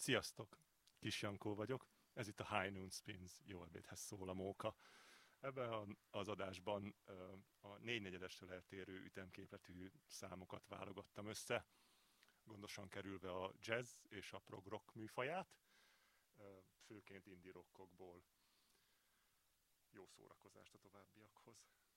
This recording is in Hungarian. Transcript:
Sziasztok! Kis Jankó vagyok. Ez itt a High Noon Spins, jó ebédhez szól a móka. Ebben az adásban a négynegyedestől eltérő ütemképletű számokat válogattam össze, gondosan kerülve a jazz és a prog rock műfaját, főként indie rockokból. Jó szórakozást a továbbiakhoz!